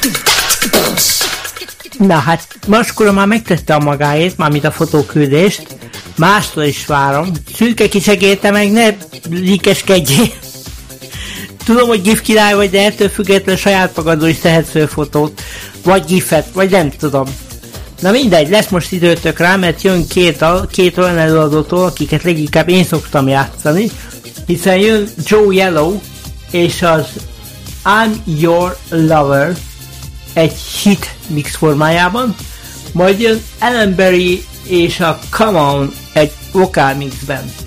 Na hát, Maskora már megtette a magáét, mármint a fotóküldést. Mástól is várom. Szürke kisegélte meg, ne likeskedjél. Tudom, hogy GIF király vagy, de ettől függetlenül saját magadról is tehetsz föl fotót. Vagy GIF-et, vagy nem tudom. Na mindegy, lesz most időtök rá, mert jön két olyan előadótól, akiket leginkább én szoktam játszani. Hiszen jön Joe Yellow, és az I'm Your Lover egy hit mix formájában, majd jön Ellen Berry és a Come On egy vokál mixben.